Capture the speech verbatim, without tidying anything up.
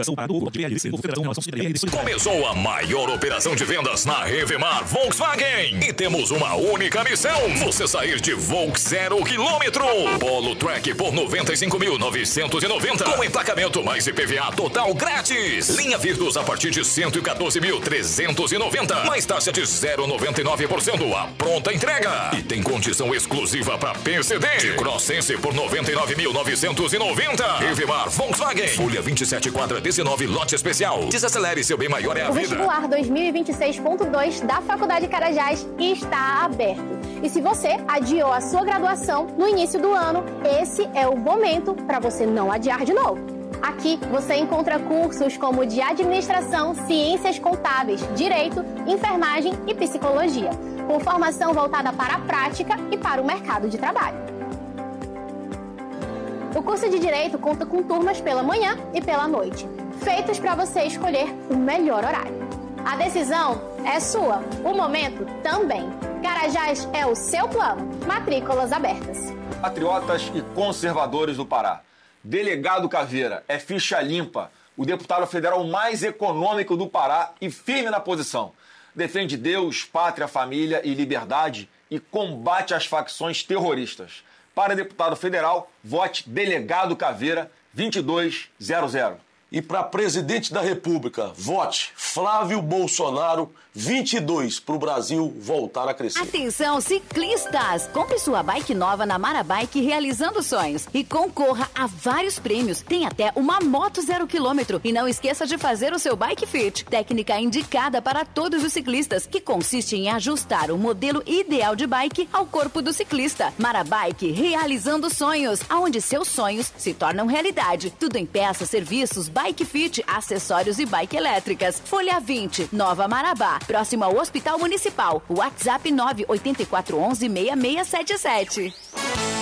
Começou a maior operação de vendas na Revemar Volkswagen. E temos uma única missão: você sair de Volks zero quilômetro. Polo Track por noventa e cinco mil novecentos e noventa. Com emplacamento mais I P V A total grátis. Linha Virtus a partir de cento e quatorze mil trezentos e noventa. Mais taxa de zero vírgula noventa e nove por cento a pronta entrega. E tem condição exclusiva para P C D. De Crossense por noventa e nove mil novecentos e noventa. Revemar Volkswagen. Folha vinte e sete, quadra dezenove, lote especial. Desacelere, seu bem maior é a o vida. O vestibular dois mil e vinte e seis ponto dois da Faculdade Carajás está aberto. E se você adiou a sua graduação no início do ano, esse é o momento para você não adiar de novo. Aqui você encontra cursos como de administração, ciências contábeis, direito, enfermagem e psicologia, com formação voltada para a prática e para o mercado de trabalho. O curso de Direito conta com turmas pela manhã e pela noite, feitos para você escolher o melhor horário. A decisão é sua, o momento também. Carajás é o seu plano. Matrículas abertas. Patriotas e conservadores do Pará. Delegado Caveira é ficha limpa, o deputado federal mais econômico do Pará e firme na posição. Defende Deus, pátria, família e liberdade e combate as facções terroristas. Para deputado federal, vote Delegado Caveira vinte e dois zero zero. E para presidente da República, vote Flávio Bolsonaro vinte e dois para o Brasil voltar a crescer. Atenção, ciclistas! Compre sua bike nova na Marabike realizando sonhos e concorra a vários prêmios. Tem até uma moto zero quilômetro. E não esqueça de fazer o seu Bike Fit, técnica indicada para todos os ciclistas, que consiste em ajustar o modelo ideal de bike ao corpo do ciclista. Marabike realizando sonhos, aonde seus sonhos se tornam realidade. Tudo em peças, serviços, Bike Fit, acessórios e bike elétricas. Folha vinte, Nova Marabá, próximo ao Hospital Municipal. WhatsApp nove oito quatro um um seis seis sete sete.